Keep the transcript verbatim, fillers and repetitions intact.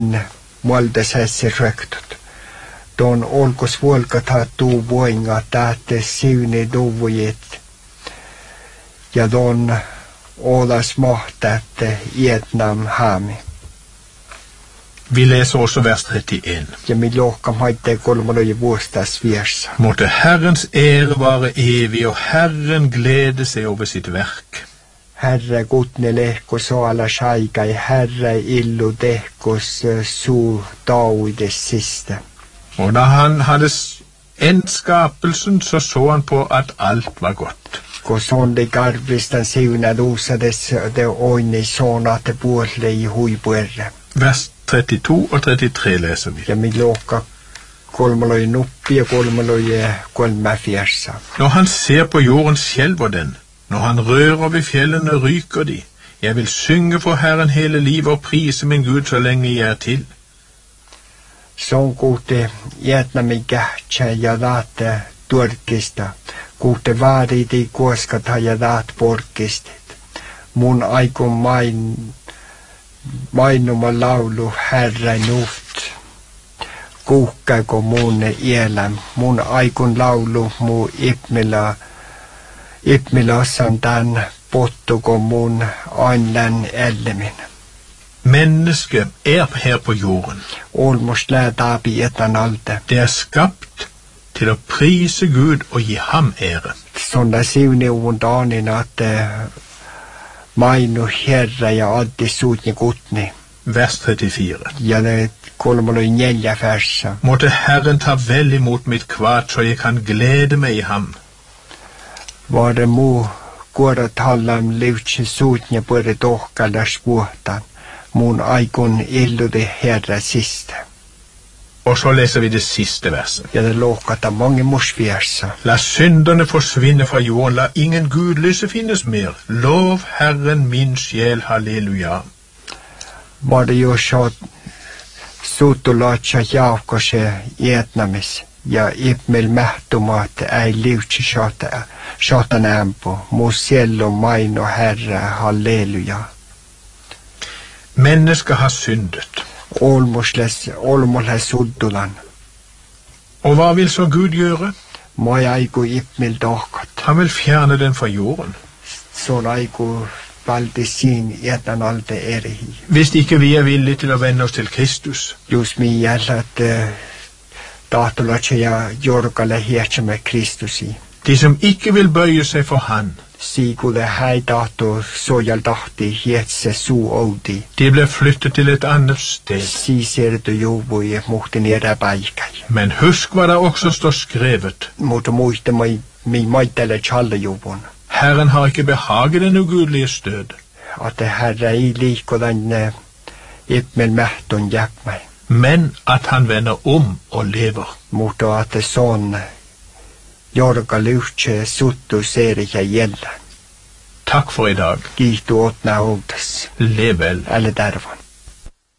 muoldesesse röktut. Don olkos vuolkata tuu voinga tähte siuni tuvujet. Ja don ålas mahtätte Vietnam hami. Vi läser också vers trettioen. Ja mi lohka maitte kolmoloje vuostas viersa. Måtte Herrens ære vare evig, og Herren glede seg over sitt verk. Herre gudne lehkos ala shaikai, Herre illu tehkos suu dauides siste. Og da han hadde endt skapelsen, så så han på at alt var godt. Kun onde karvistan siunad usades de oini sonate puolle i huipuerre. Vers trettito og trettitre leser vi. Ja mi lohka kolmoloje nuppi ja kolmoloje kolme fjersa. Når han ser på jorden skjelver den, når han rører ved fjellene ryker de. Jeg vil synge for Herren hele livet og prise min Gud så lenge jeg er til. Sånn kuute Vietnamin kähtsä ja laate turkista. Kuute vaariti kuoskata ja laat porkistit. Mun aikon main, mainuma laulu Herra nuht. Kuhkako mun ielä. Mun aikon laulu mu ipmila. Ipmilassan tän pottuko mun ainlän ellemin. Mennesket er her på jorden. Olmos lätaapi etan alte. Det er skapt til å prise Gud og gi ham ære. Sånne sivneuvun danin, at mainu herra ja addi suutni kutni. Vers trettifire. Ja det kolmoloi neljä versa. Måtte Herren ta vel imot mitt kvart, så jeg kan glede meg i ham. Var det mu kuorat hallam liutsi suutni pure tohkalas puhtan. Mun aikon illude herra siste. Og så leser vi det siste verset. Ja det lohkata mange musviersa. La synderne forsvinne fra jorden, la ingen gudløse finnes mer. Lov Herren min sjel, halleluja. Var det jo så suutulatsa jaukose Vietnamis. Ja ipmel mähtumaat ei liutsi satan ämpo. Mu siello maino herra, halleluja. Mennesker har syndet. Olmosles, olmosles suddulan. Og hva vil så Gud gjøre? Må aiku ipmil tohkat. Han vil fjerne den fra jorden. Så aiku valdi sin etan alte erihi. Hvis ikke vi er villige til å vende oss til Kristus. Just mi jällat uh, tahtolatsa ja jorkalle hietsä med Kristusi. De som ikke vil bøye seg for han. Sikude hei tahto sojal tahti hietse suu outi. De ble flyttet til et annet sted. Si ser du jobu i muhtin edä paikai. Men husk hva det også står skrevet. Mutta muista mai, mi maitelle tjalle jobun. Herren har ikke behaget den ugudelige stød. At det herre ei liiko den ipmel mähtun jäkmai. Men at han vender om og lever. Mutta at det sånn jorka lyhtse suttu serikä jällä. Takk for i dag. Kiitos åtna outas. Lev vel. Eller dervan.